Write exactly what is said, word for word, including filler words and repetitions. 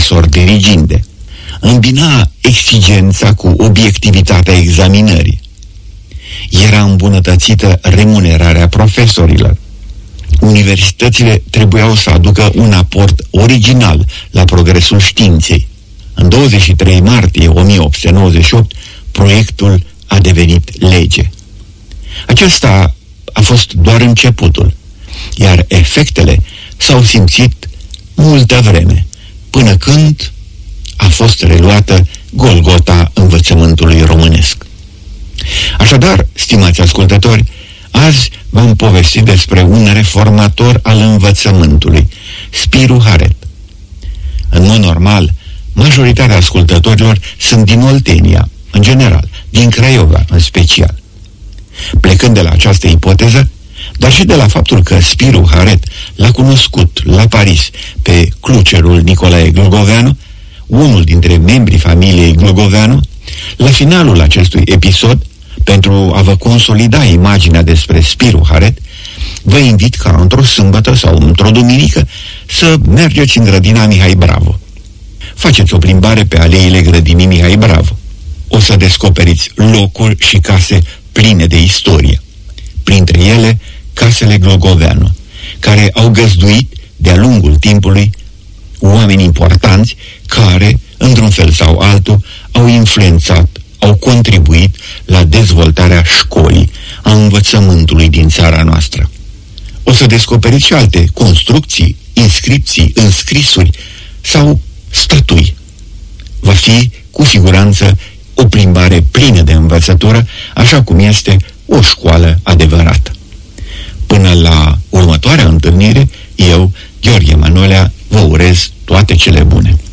profesor diriginde. Îmbina exigența cu obiectivitatea examinării. Era îmbunătățită remunerarea profesorilor. Universitățile trebuiau să aducă un aport original la progresul științei. În douăzeci și trei martie o mie opt sute nouăzeci și opt, proiectul a devenit lege. Acesta a fost doar începutul, iar efectele s-au simțit multă vreme, până când a fost reluată Golgota învățământului românesc. Așadar, stimați ascultători, azi v-am povestit despre un reformator al învățământului, Spiru Haret. În mod normal, majoritatea ascultătorilor sunt din Oltenia, în general, din Craiova, în special. Plecând de la această ipoteză, dar și de la faptul că Spiru Haret l-a cunoscut la Paris pe clucerul Nicolae Glogoveanu, unul dintre membrii familiei Glogoveanu, la finalul acestui episod, pentru a vă consolida imaginea despre Spiru Haret, vă invit ca într-o sâmbătă sau într-o duminică să mergeți în grădina Mihai Bravo. Faceți o plimbare pe aleile grădinii Mihai Bravo. O să descoperiți locuri și case pline de istorie. Printre ele, casele Glogoveanu, care au găzduit de-a lungul timpului oameni importanți care, într-un fel sau altul, au influențat, au contribuit la dezvoltarea școlii, a învățământului din țara noastră. O să descoperiți și alte construcții, inscripții, înscrisuri sau statui. Va fi, cu siguranță, o plimbare plină de învățătură, așa cum este o școală adevărată. Până la următoarea întâlnire, eu, Gheorghe Manolea, vă urez toate cele bune.